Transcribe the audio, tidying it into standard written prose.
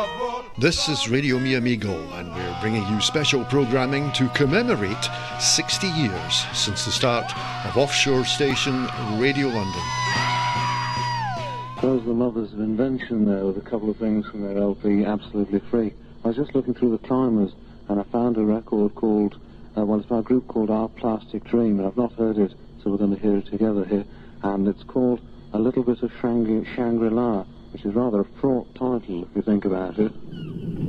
This is Radio Mi Amigo, and we're bringing you special programming to commemorate 60 years since the start of offshore station Radio London. Those are the Mothers of Invention there with a couple of things from their LP, Absolutely Free. I was just looking through the Climbers and I found a record called, it's by a group called Our Plastic Dream, and I've not heard it, so we're going to hear it together here. And it's called A Little Bit of Shangri-La, which is rather a fraught title if you think about it.